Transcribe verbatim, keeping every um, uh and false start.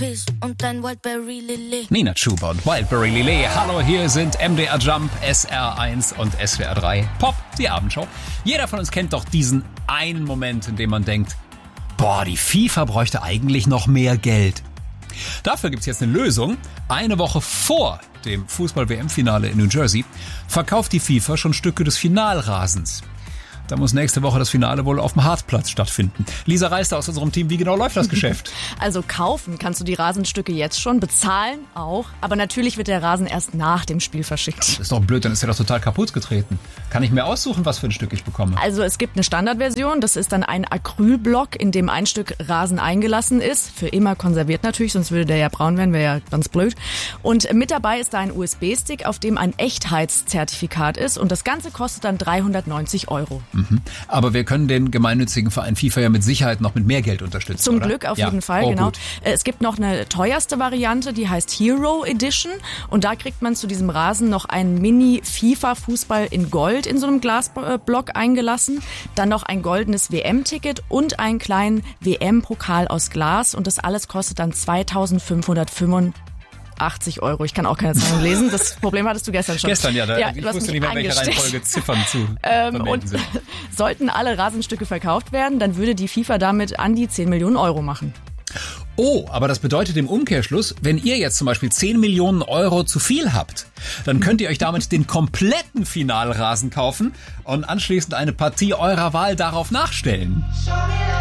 Kiss und dein Wildberry Lillet. Nina Chuba und Wildberry Lillet. Hallo, hier sind M D R Jump, S R eins und S W R drei. Pop, die Abendshow. Jeder von uns kennt doch diesen einen Moment, in dem man denkt, boah, die FIFA bräuchte eigentlich noch mehr Geld. Dafür gibt's jetzt eine Lösung. Eine Woche vor dem Fußball-W M-Finale in New Jersey verkauft die FIFA schon Stücke des Finalrasens. Da muss nächste Woche das Finale wohl auf dem Hartplatz stattfinden. Lisa Reister aus unserem Team, wie genau läuft das Geschäft? Also kaufen kannst du die Rasenstücke jetzt schon, bezahlen auch. Aber natürlich wird der Rasen erst nach dem Spiel verschickt. Das ist doch blöd, dann ist er doch total kaputt getreten. Kann ich mir aussuchen, was für ein Stück ich bekomme? Also es gibt eine Standardversion, das ist dann ein Acrylblock, in dem ein Stück Rasen eingelassen ist. Für immer konserviert natürlich, sonst würde der ja braun werden, wäre ja ganz blöd. Und mit dabei ist da ein U S B-Stick, auf dem ein Echtheitszertifikat ist. Und das Ganze kostet dann dreihundertneunzig Euro. Mhm. Aber wir können den gemeinnützigen Verein FIFA ja mit Sicherheit noch mit mehr Geld unterstützen, Zum oder? Glück auf ja. jeden Fall, oh, genau. Gut. Es gibt noch eine teuerste Variante, die heißt Hero Edition. Und da kriegt man zu diesem Rasen noch einen Mini-FIFA-Fußball in Gold in so einem Glasblock eingelassen. Dann noch ein goldenes W M-Ticket und einen kleinen W M-Pokal aus Glas. Und das alles kostet dann zweitausendfünfhundertfünfundachtzig Euro. Ich kann auch keine Zahlen lesen. Das Problem hattest du gestern schon. Gestern, ja. Da, ja ich wusste nicht mehr, in welcher Reihenfolge Ziffern zu ähm, und sind. Sollten alle Rasenstücke verkauft werden, dann würde die FIFA damit an die zehn Millionen Euro machen. Oh, aber das bedeutet im Umkehrschluss, wenn ihr jetzt zum Beispiel zehn Millionen Euro zu viel habt, dann könnt ihr euch damit den kompletten Finalrasen kaufen und anschließend eine Partie eurer Wahl darauf nachstellen.